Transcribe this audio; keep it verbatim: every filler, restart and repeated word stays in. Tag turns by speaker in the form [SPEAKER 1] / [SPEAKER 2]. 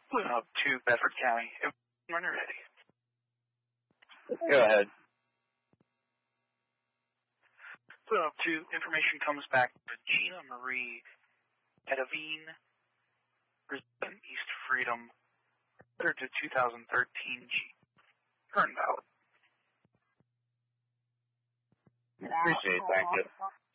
[SPEAKER 1] Up to Bedford County. When you're ready.
[SPEAKER 2] Go ahead.
[SPEAKER 1] Up to information comes back to Gina Marie Edavine, resident East Freedom, letter to two thousand thirteen G. Current valid.
[SPEAKER 2] Appreciate it, thank you.